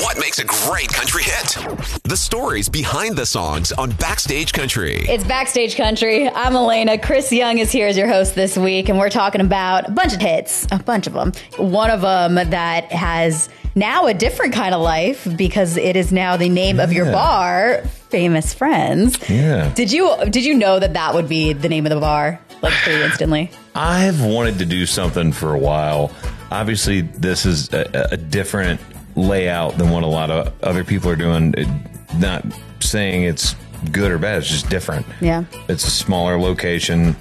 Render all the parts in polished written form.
What makes a great country hit? The stories behind the songs on Backstage Country. It's Backstage Country. I'm Elena. Chris Young is here as your host this week, and we're talking about a bunch of hits, a bunch of them. One of them that has now a different kind of life because it is now the name of your bar, Famous Friends. Yeah. Did you know that would be the name of the bar, like pretty instantly? I've wanted to do something for a while. Obviously, this is a different layout than what a lot of other people are doing. Not saying it's good or bad, it's just different. Yeah. It's a smaller location,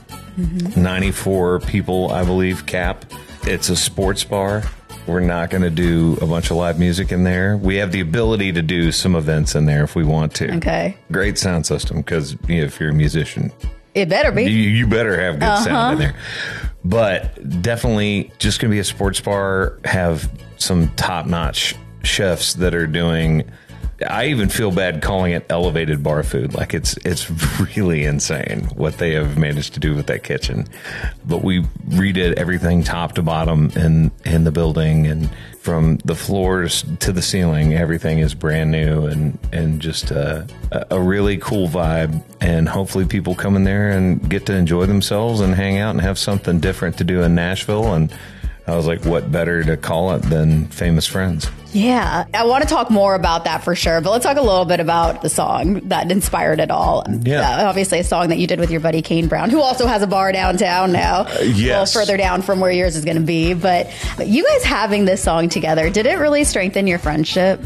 94 people, I believe, cap. It's a sports bar. We're not going to do a bunch of live music in there. We have the ability to do some events in there if we want to. Okay. Great sound system because if you're a musician, it better be. You better have good sound in there. But definitely just going to be a sports bar, have some top-notch chefs that are doing... I even feel bad calling it elevated bar food. Like it's really insane what they have managed to do with that kitchen. But we redid everything top to bottom in the building, and from the floors to the ceiling, everything is brand new and just a really cool vibe. And hopefully people come in there and get to enjoy themselves and hang out and have something different to do in Nashville. And I was like, what better to call it than Famous Friends? Yeah, I want to talk more about that for sure, but let's talk a little bit about the song that inspired it all. Yeah. Obviously a song that you did with your buddy Kane Brown, who also has a bar downtown now. Yes. A little further down from where yours is going to be. But you guys having this song together, did it really strengthen your friendship?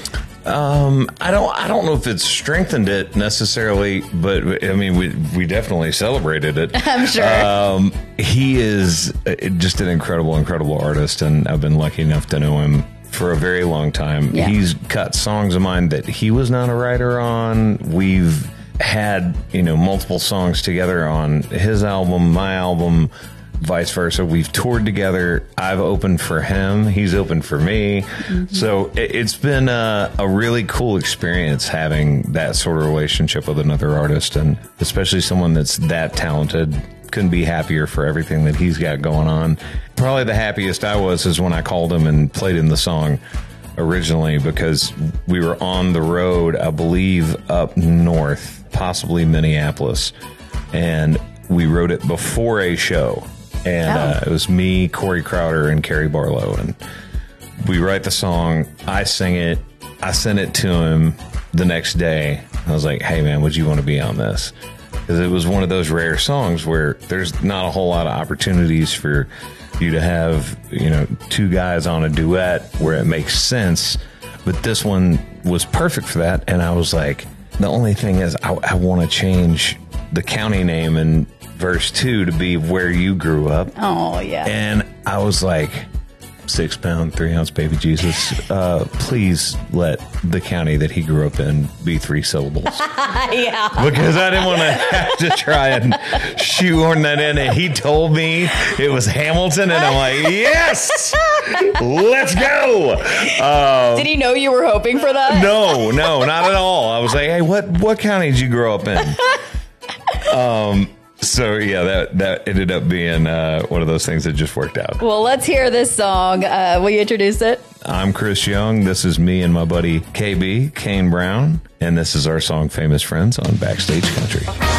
I don't know if it's strengthened it necessarily, but I mean, we definitely celebrated it. I'm sure. He is just an incredible artist, and I've been lucky enough to know him for a very long time. Yeah. He's cut songs of mine that he was not a writer on. We've had, multiple songs together on his album, my album, vice versa. We've toured together. I've opened for him. He's opened for me. Mm-hmm. So it's been a really cool experience having that sort of relationship with another artist, and especially someone that's that talented. Couldn't be happier for everything that he's got going on. Probably the happiest I was is when I called him and played him the song originally, because we were on the road, I believe, up north, possibly Minneapolis, and we wrote it before a show. And it was me, Corey Crowder, and Carrie Barlow. And we write the song. I sing it. I sent it to him the next day. I was like, hey, man, would you want to be on this? Because it was one of those rare songs where there's not a whole lot of opportunities for you to have, two guys on a duet where it makes sense. But this one was perfect for that. And I was like, the only thing is I want to change the county name in verse 2 to be where you grew up. Oh, yeah. And I was like, 6 pound, 3 ounce baby Jesus, please let the county that he grew up in be 3 syllables. Yeah. Because I didn't want to have to try and shoehorn that in. And he told me it was Hamilton, and I'm like, yes, let's go. Did he know you were hoping for that? No, not at all. I was like, hey, what county did you grow up in? So, yeah, that ended up being one of those things that just worked out. Well, let's hear this song. Will you introduce it? I'm Chris Young. This is me and my buddy KB, Kane Brown. And this is our song, Famous Friends, on Backstage Country.